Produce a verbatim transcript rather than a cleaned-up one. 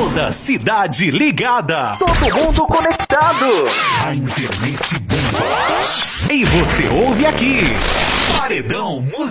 Toda cidade ligada. Todo mundo conectado. A internet bomba. E você ouve aqui. Paredão Musical.